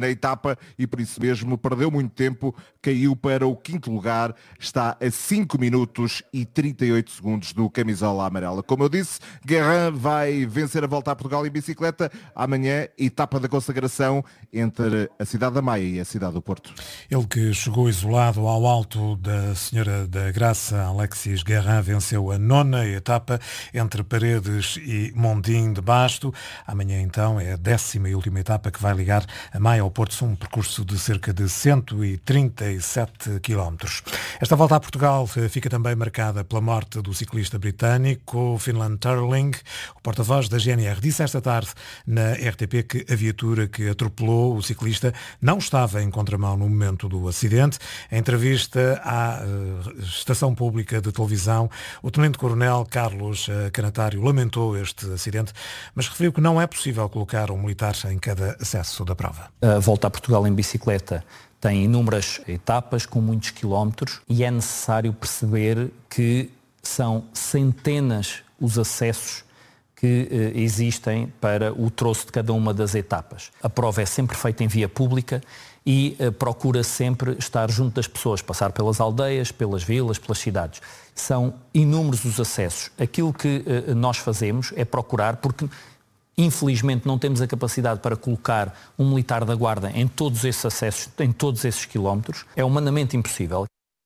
na etapa e por isso mesmo perdeu muito tempo, caiu para o quinto lugar, está a 5 minutos e 38 segundos do camisola amarela. Como eu disse, Guerin vai vencer a Volta a Portugal em bicicleta. Amanhã, etapa da consagração entre a cidade da Maia e a cidade do Porto. Ele que chegou isolado ao alto da Senhora da Graça, Alexis Guerin, venceu a 9ª etapa entre Paredes e Mondim de Basto. Amanhã então é a 10ª e última etapa que vai ligar a Maia ao Porto, um percurso de cerca de 137 km. Esta Volta a Portugal fica também marcada pela morte do ciclista britânico Finland Turling. O porta-voz da GNR disse esta tarde na RTP que a viatura que atropelou o ciclista não estava em contramão no momento do acidente. Em entrevista à estação pública de televisão, o tenente-coronel Carlos Canatário lamentou este acidente, mas referiu que não é possível colocar um militar em cada acesso da prova. A Volta a Portugal em bicicleta tem inúmeras etapas com muitos quilómetros e é necessário perceber que são centenas os acessos que existem para o troço de cada uma das etapas. A prova é sempre feita em via pública e procura sempre estar junto das pessoas, passar pelas aldeias, pelas vilas, pelas cidades. São inúmeros os acessos. Aquilo que nós fazemos é procurar, porque infelizmente não temos a capacidade para colocar um militar da guarda em todos esses acessos, em todos esses quilómetros, é humanamente impossível.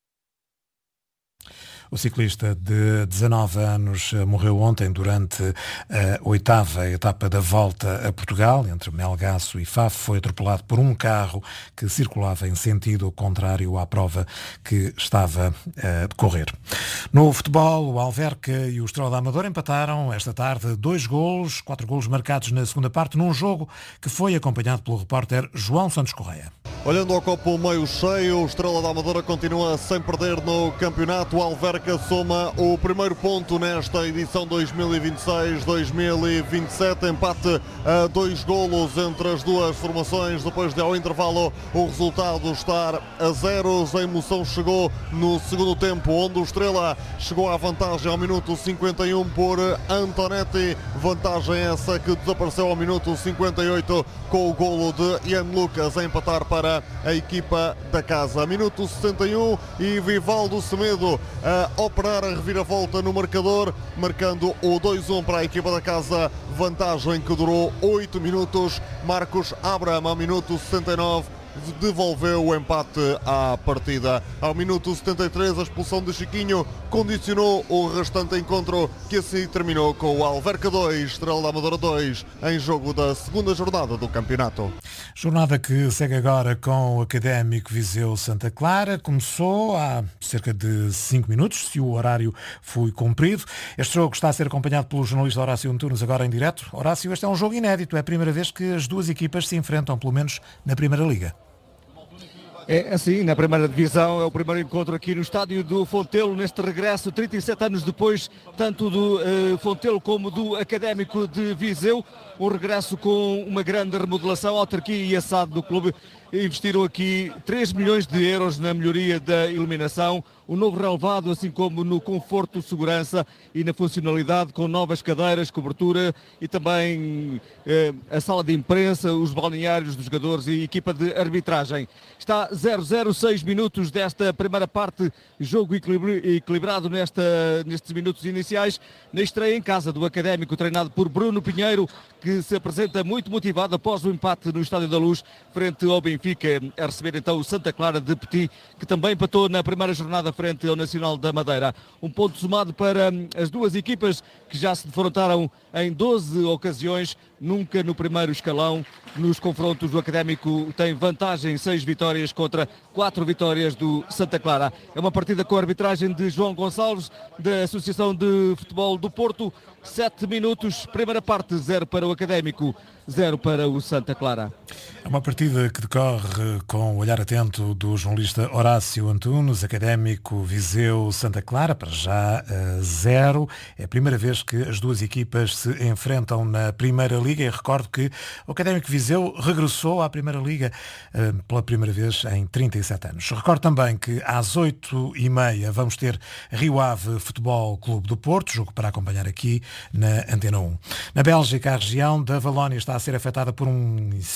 O ciclista de 19 anos morreu ontem durante a 8ª etapa da Volta a Portugal, entre Melgaço e Faf. Foi atropelado por um carro que circulava em sentido contrário à prova que estava a decorrer. No futebol, o Alverca e o Estrela da Amadora empataram esta tarde 4 golos marcados na segunda parte, num jogo que foi acompanhado pelo repórter João Santos Correia. Olhando ao copo meio cheio, o Estrela da Amadora continua sem perder no campeonato. O Alverca soma o primeiro ponto nesta edição 2026-2027. Empate a 2 golos entre as duas formações. Depois de, ao intervalo, o resultado estar a 0. A emoção chegou no segundo tempo, onde o Estrela chegou à vantagem ao minuto 51 por Antonetti. Vantagem essa que desapareceu ao minuto 58 com o golo de Ian Lucas a empatar para a equipa da casa. Minuto 61 e Vivaldo Semedo a operar a reviravolta no marcador, marcando o 2-1 para a equipa da casa, vantagem que durou 8 minutos. Marcos Abraham, ao minuto 69, devolveu o empate à partida. Ao minuto 73, a expulsão de Chiquinho condicionou o restante encontro, que assim terminou com o Alverca 2, Estrela da Amadora 2, em jogo da segunda jornada do campeonato. Jornada que segue agora com o Académico Viseu Santa Clara. Começou há cerca de 5 minutos, se o horário foi cumprido. Este jogo está a ser acompanhado pelo jornalista Horácio Antunes, agora em direto. Horácio, este é um jogo inédito, é a primeira vez que as duas equipas se enfrentam, pelo menos na Primeira Liga. É assim, na primeira divisão, é o primeiro encontro aqui no estádio do Fontelo, neste regresso, 37 anos depois, tanto do Fontelo como do Académico de Viseu. Um regresso com uma grande remodelação. A autarquia e a SAD do clube investiram aqui 3 milhões de euros na melhoria da iluminação, o novo relevado, assim como no conforto, segurança e na funcionalidade, com novas cadeiras, cobertura e também a sala de imprensa, os balneários dos jogadores e equipa de arbitragem. Está 0-0, 6 minutos desta primeira parte, jogo equilibrado nestes minutos iniciais, na estreia em casa do Académico, treinado por Bruno Pinheiro, que se apresenta muito motivado após o empate no Estádio da Luz, frente ao Benfica, a receber então o Santa Clara de Petit, que também empatou na primeira jornada frente ao Nacional da Madeira. Um ponto somado para as duas equipas, que já se defrontaram em 12 ocasiões, nunca no primeiro escalão. Nos confrontos, o Académico tem vantagem, 6 vitórias contra 4 vitórias do Santa Clara. É uma partida com a arbitragem de João Gonçalves, da Associação de Futebol do Porto. 7 minutos, primeira parte, 0 para o Académico, 0 para o Santa Clara. É uma partida que decorre com o olhar atento do jornalista Horácio Antunes. Académico Viseu Santa Clara, para já 0. É a primeira vez que as duas equipas se enfrentam na Primeira Liga, e recordo que o Académico Viseu regressou à Primeira Liga pela primeira vez em 37 anos. Recordo também que às 8h30 vamos ter Rio Ave Futebol Clube do Porto, jogo para acompanhar aqui na Antena 1. Na Bélgica, a região da Valónia está a ser afetada por um